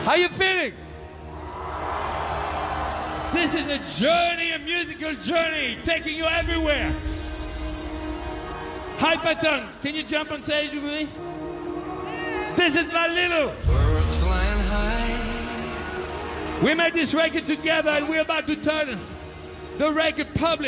How you feeling? This is a journey, a musical journey, taking you everywhere. Hyperton, can you jump on stage with me? This is my little. Birds flying high. We made this record together and we're about to turn the record public.